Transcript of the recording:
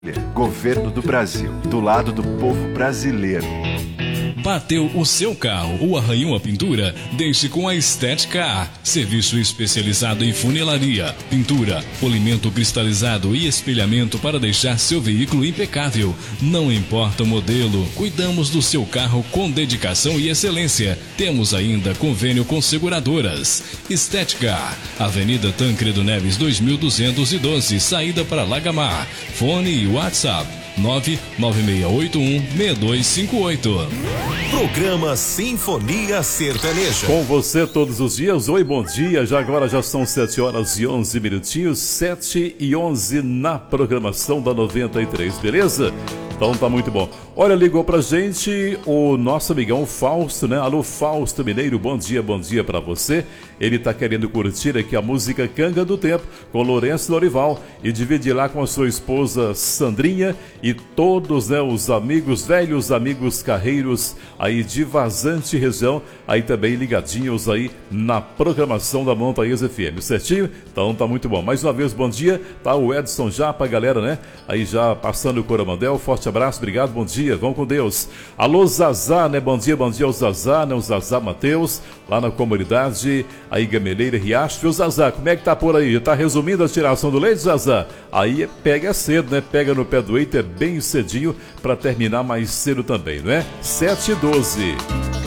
Governo do Brasil, do lado do povo brasileiro. Bateu o seu carro ou arranhou a pintura? Deixe com a Estética. Serviço especializado em funilaria, pintura, polimento cristalizado e espelhamento para deixar seu veículo impecável. Não importa o modelo, cuidamos do seu carro com dedicação e excelência. Temos ainda convênio com seguradoras. Estética, Avenida Tancredo Neves 2212, saída para Lagamar. Fone e WhatsApp 996816258. Programa Sinfonia Sertaneja. Com você todos os dias. Oi, bom dia. Agora já são 7h11 minutinhos. 7h11 na programação da 93, beleza? Então tá muito bom. Olha, ligou pra gente o nosso amigão Fausto, né? Alô, Fausto Mineiro, bom dia pra você. Ele tá querendo curtir aqui a música Canga do Tempo com Lourenço Lorival e dividir lá com a sua esposa Sandrinha e todos, né, os amigos, velhos amigos carreiros aí de Vazante região, aí também ligadinhos aí na programação da Montanhas FM, certinho? Então tá muito bom. Mais uma vez, bom dia. Tá o Edson já pra galera, né? Aí já passando o Coromandel, forte abraço, obrigado, bom dia, vamos com Deus. Alô, Zazá, né? Bom dia ao Zazá, né? O Zazá Mateus, lá na comunidade, aí Gameleira, Riacho. Viu, Zazá, como é que tá por aí? Já tá resumindo a tiração do leite, Zazá? Aí pega cedo, né? Pega no pé do eito, é bem cedinho pra terminar mais cedo também, não é? 7h12.